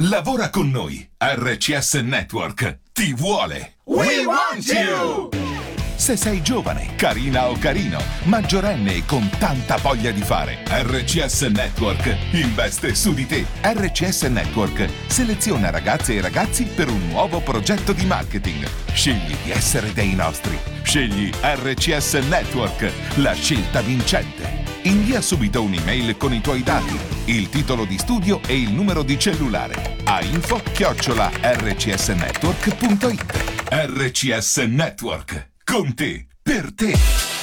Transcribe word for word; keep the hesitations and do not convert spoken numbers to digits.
Lavora con noi. R C S Network ti vuole. We want you! Se sei giovane, carina o carino, maggiorenne e con tanta voglia di fare, R C S Network investe su di te. R C S Network seleziona ragazze e ragazzi per un nuovo progetto di marketing. Scegli di essere dei nostri. Scegli R C S Network, la scelta vincente. Invia subito un'email con i tuoi dati, il titolo di studio e il numero di cellulare a info chiocciola r c s network punto i t. R C S Network. Con te, per te.